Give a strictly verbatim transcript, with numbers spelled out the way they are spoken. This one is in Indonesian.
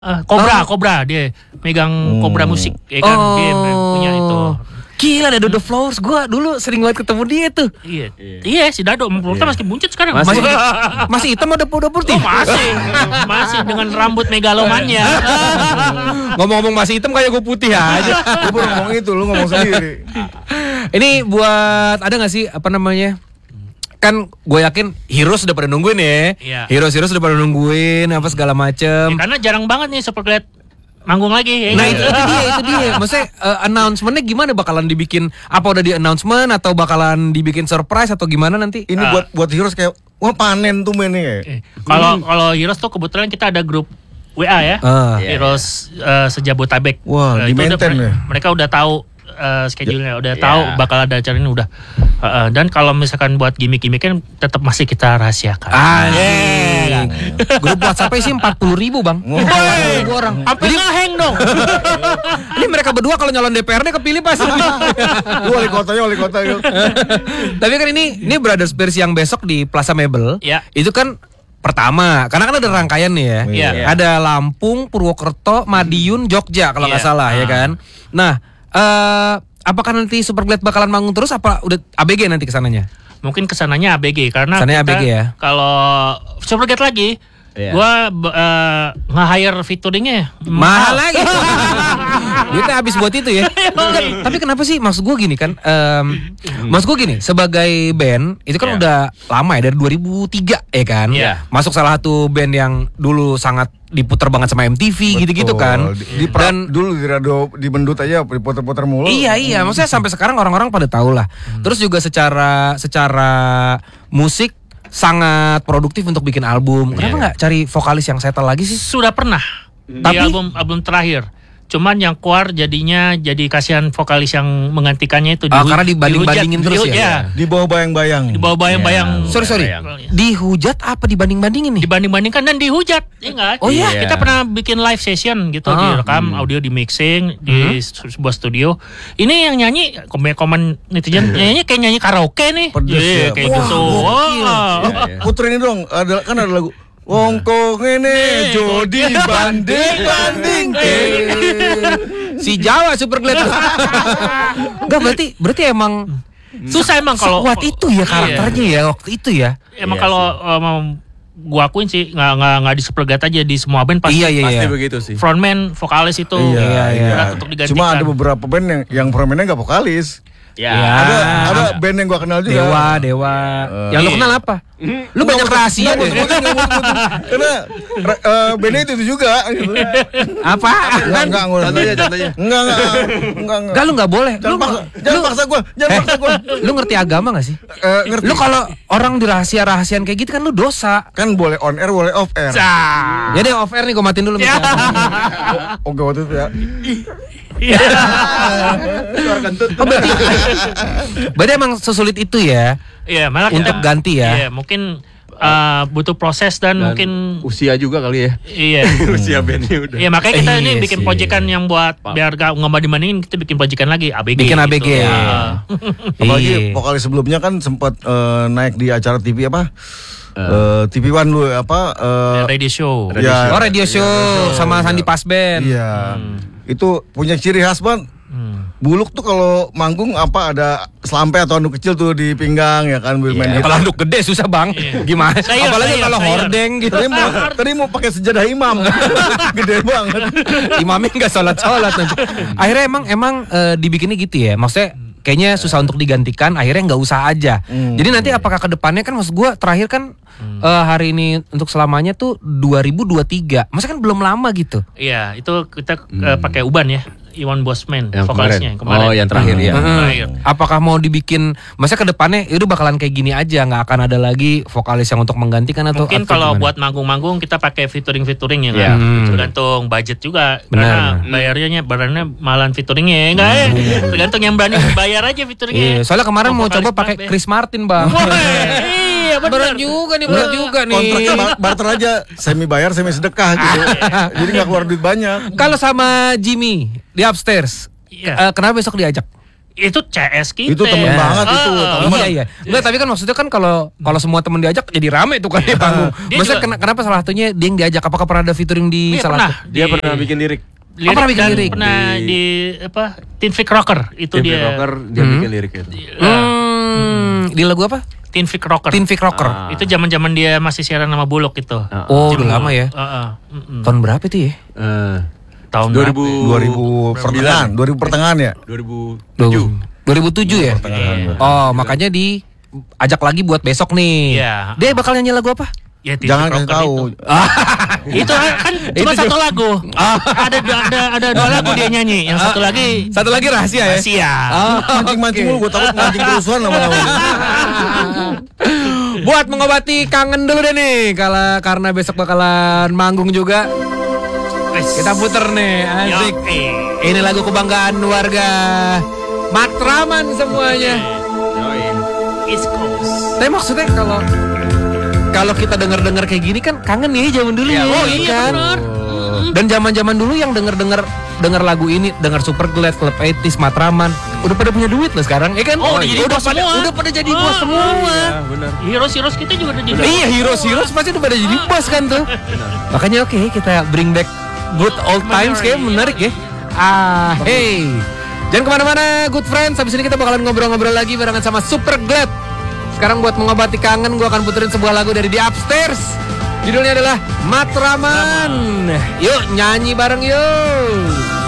Uh, Cobra, Oh. Cobra dia megang Hmm. Cobra musik, ya kan Oh. dia punya itu. Gila, ada Dodo Flowers. Gua dulu sering banget ketemu dia tuh. Iya, iya si Dado, kita masih buncit sekarang. Masih masih hitam ada udah putih. Oh, masih, masih dengan rambut megalomannya. Ngomong-ngomong masih hitam kayak gue putih aja. Gue baru ngomong itu, lu ngomong sendiri. Ini buat ada nggak sih apa namanya? Kan gue yakin Heroes udah pada nungguin ya. Iya. Heroes Heroes udah pada nungguin apa segala macem. Ya, karena jarang banget nih Superglad manggung lagi. Ya, Nah kan? itu, itu dia, itu dia. Maksudnya uh, announcementnya gimana? Bakalan dibikin apa udah di announcement atau bakalan dibikin surprise atau gimana nanti? Ini Ah. buat buat Heroes kayak wah panen tuh mainnya. Eh, Kalau kalau Heroes tuh kebetulan kita ada grup W A ya. Ah. Heroes uh, sejabotabek. Wah, Eh, di itu udah maintain mere- ya? Mereka udah tahu uh, schedule-nya, udah Ya. tahu bakal ada acara ini udah. Uh, uh, dan kalau misalkan buat gimmick-gimmick kan tetap masih kita rahasiakan. Ah, yeah. Grup WhatsApp-nya sih empat puluh ribu bang. Woi, ribu orang. Sampai ngeheng dong. Ini mereka berdua kalau nyalon D P R D kepilih pasti. Lu wali kotanya wali kota yuk. Tapi kan ini ini Brothers Bears yang besok di Plaza Mebel. Ya. Itu kan pertama, karena kan ada rangkaian nih ya. Iya. Ada Lampung, Purwokerto, Madiun, Jogja kalau nggak Iya. salah ya Ah. kan. Nah, eh apakah nanti Superglad bakalan manggung terus apa udah A B G nanti kesananya? Mungkin kesananya A B G karena Kesananya kita A B G ya? kalau Superglad lagi, Iya. gua uh, nge-hire featuringnya Mahal lagi. Duitnya habis buat itu ya. Enggak, tapi kenapa sih maksud gue gini kan? em, maksud gue gini, sebagai band itu kan Iya. udah lama ya dari dua ribu tiga ya kan. Iya. Masuk salah satu band yang dulu sangat diputer banget sama M T V gitu-gitu kan. Di, di pra- Dan dulu di radio di Bendut aja diputer-puter mulu. iya iya, maksudnya sampai sekarang orang-orang pada tahu lah. Terus juga secara secara musik sangat produktif untuk bikin album. Kenapa nggak cari vokalis yang settle lagi sih? sudah pernah Tapi- di album album terakhir. Cuman yang keluar jadinya jadi kasihan vokalis yang menggantikannya itu Ah, dihu- karena dibanding-bandingin dihujat, terus dihu- ya? Di bawah bayang-bayang. Di bawah bayang-bayang. Iya. Sorry sorry, Bayang. dihujat apa dibanding-bandingin nih? Dibanding-bandingkan dan dihujat, ya enggak? Oh, iya? Kita pernah bikin live session gitu, Ah. direkam audio di mixing di se- sebuah studio. Ini yang nyanyi komen-komen netizen nyanyi kayak nyanyi karaoke nih. Pedes Iya, ya. kayak Wah, gitu. gokil. Wah. Puter ini dong, ada kan ada lagu Wongko ngene jodi banding banding Si Jawa Superglad. Enggak berarti berarti emang Susah emang kalau sekuat itu ya karakternya ya waktu itu ya. Emang Iya kalau uh, mau gua akuin sih nggak nggak nggak di Superglad aja di semua band pasti Iya iya Pasti iya. begitu sih. frontman vokalis itu Iya, iya. berat untuk digantikan. Cuma ada beberapa band yang yang frontman-nya nggak vokalis. Ya. Iya. Ada ada band yang gua kenal juga. Dewa, Dewa. Eh, yang lu iya. kenal apa? Lu banyak rahasia deh. Karena eh, bandnya itu juga gitu. Apa? Enggak, enggak, enggak. Contohnya, contohnya. Enggak, enggak. Enggak, enggak. Enggak lu enggak boleh. Lu Jangan paksa, jangan paksa gua, jangan paksa gua. lu ngerti agama gak sih? Eh, ngerti. Lu kalau orang dirahasia-rahasian kayak gitu kan lu dosa. Kan boleh on air, boleh off air. Cah. Jadi off air nih gue matiin dulu Ya. misalnya. Oke waktu itu ya. Suara kentut. Oh, berarti, berarti emang sesulit itu ya Iya, malah kita untuk ganti ya. Iya, mungkin uh, butuh proses dan, Dan mungkin usia juga kali ya. iya. Usia bandnya udah. Iya, makanya kita Eh, ini iya bikin sih. proyekan yang buat biar gak nggak dibandingin, kita bikin proyekan lagi A B G. Bikin A B G gitu. ya. Ah. Apalagi Iya. vokalis sebelumnya kan sempat eh, naik di acara T V apa? Eh, T V One dulu apa? eh, Radio show. ya, Oh radio show sama Sandi Pasben. Iya. Itu punya ciri khas banget. Hmm. Buluk tuh kalau manggung apa ada selampe atau anduk kecil tuh di pinggang ya kan Iya. main Ya, gitu. kalau anduk gede susah bang. Iya. Gimana? Sayur, Apalagi sayur, kalau sayur. hordeng gitu. Tadi mau tadi mau pakai sejadah imam. Gede banget. Imamnya nggak sholat sholat nanti. Akhirnya emang emang eh, dibikinnya gitu ya. Maksudnya kayaknya susah untuk digantikan. Akhirnya nggak usah aja. Hmm. Jadi nanti apakah kedepannya kan maksud gue terakhir kan eh, hari ini untuk selamanya tuh dua ribu dua puluh tiga. Masa kan belum lama gitu. Iya, itu kita uh, pakai Uban ya. Iwan Bosman Yang vokalisnya kemarin. yang kemarin. Oh, yang terakhir ya. Hmm, Heeh. terakhir. Apakah mau dibikin, masa ke depannya itu bakalan kayak gini aja, nggak akan ada lagi vokalis yang untuk menggantikan atau Mungkin atau kalau gimana? buat manggung-manggung kita pakai featuring-featuring ya Iya. kan. Hmm. Tergantung budget juga. Benar, Karena benar. bayarnya barannya malan featuringnya ya enggak ya. Tergantung yang berani bayar aja featuringnya. Iya, soalnya kemarin mau Vokalis coba pakai band. Chris Martin bang. Wah, iya benar. Berat juga nih, berat juga nih. Kontraknya bar- barter aja, semi bayar semi sedekah gitu. Jadi nggak keluar duit banyak. Kalau sama Jimmy di upstairs, Iya. eh, kenapa besok diajak? Itu C S kita. Itu temen banget itu, Ah, temen. Iya iya. Enggak, tapi kan maksudnya kan kalau kalau semua temen diajak jadi rame tuh kan di panggung. Dia Maksudnya juga- kena- kenapa salah satunya dia yang diajak? Apakah pernah ada featuring di Iya, salah pernah. satu? Dia Di- pernah bikin lirik. lirik pernah bikin dan lirik? pernah Di- di apa? Teen Freak Rocker itu Tim dia. Rocker dia Hmm. bikin lirik itu. Hmm, di lagu apa? Teen Freak Rocker. Teen Vic Rocker. Ah. Itu zaman-zaman dia masih siaran sama Bulog itu. Ah, Oh, udah lama ya. Heeh. Mm-mm. Tahun berapa itu ya? Eh, Tahun dua ribu dua ribu pertengahan, dua ribu pertengahan ya. dua ribu tujuh. dua ribu tujuh ya? Iya. Oh, makanya di ajak lagi buat besok nih. Iya. Dia bakal nyanyi lagu apa? Ya, Teen Jangan Freak kasih Rocker tahu. Itu, itu kan cuma satu lagu. Ada dua ada ada dua lagu dia nyanyi. Yang satu lagi Satu lagi rahasia ya? Rahasia. Mancing-mancing mulu, gue takut mancing kerusuhan lama-lama. Buat mengobati kangen dulu deh nih, kalau karena besok bakalan manggung juga. Wes. Kita puter nih, asik. Yoi. Ini lagu kebanggaan warga Matraman semuanya. East Coast. Tapi maksudnya kalau kalau kita dengar-dengar kayak gini kan kangen nih zaman dulu ya. Oh iya kan? benar. Dan zaman-zaman dulu yang denger-denger denger lagu ini, denger Super Glad, Club eighties, Matraman, udah pada punya duit loh sekarang, ya kan? Oh, udah jadi udah bos pada semua. udah pada jadi Oh, bos semua. Iya, benar. Heroes-heroes kita juga udah jadi. Iya, heroes-heroes pasti udah pada jadi bos kan tuh. Makanya oke, kita bring back good old times, kayak menarik ya. Ah, hey. Jangan kemana-mana, good friends. Habis ini kita bakalan ngobrol-ngobrol lagi barengan sama Super Glad. Sekarang buat mengobati kangen, gue akan puterin sebuah lagu dari The Upstairs. Judulnya adalah Matraman. Yuk, nyanyi bareng yuk.